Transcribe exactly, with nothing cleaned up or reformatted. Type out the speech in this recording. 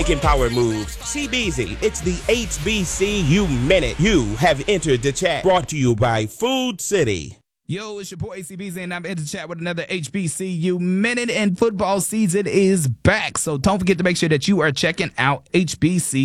Making power moves. C B Z, it's the H B C U Minute. You have entered the chat. Brought to you by Food City. Yo, it's your boy C B Z, and I'm in the chat with another H B C U Minute, and football season is back. So don't forget to make sure that you are checking out H B C U.